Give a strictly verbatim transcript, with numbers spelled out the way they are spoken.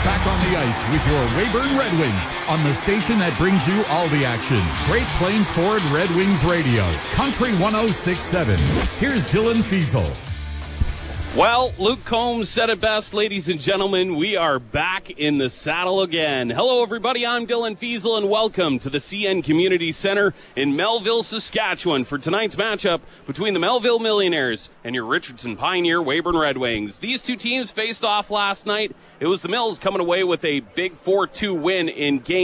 back on the ice with your Weyburn Red Wings on the station that brings you all the action. Great Plains Ford Red Wings Radio, Country one oh six point seven. Here's Dylan Fiesel. Well, Luke Combs said it best, ladies and gentlemen. We are back in the saddle again. Hello, everybody. I'm Dylan Fiesel, and welcome to the C N Community Center in Melville, Saskatchewan for tonight's matchup between the Melville Millionaires and your Richardson Pioneer Weyburn Red Wings. These two teams faced off last night. It was the Mills coming away with a big four two win in game